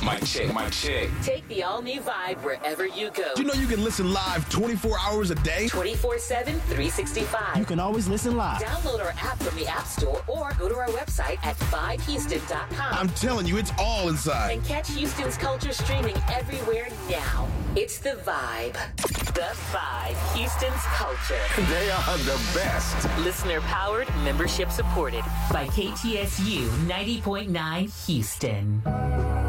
Mic check. Take the all-new Vibe wherever you go. You know you can listen live 24 hours a day? 24/7, 365. You can always listen live. Download our app from the App Store or go to our website at vibehouston.com. I'm telling you, it's all inside. And catch Houston's culture streaming everywhere now. It's The Vibe. The Vibe. Houston's culture. They are the best. Listener-powered, membership-supported by KTSU 90.9 Houston.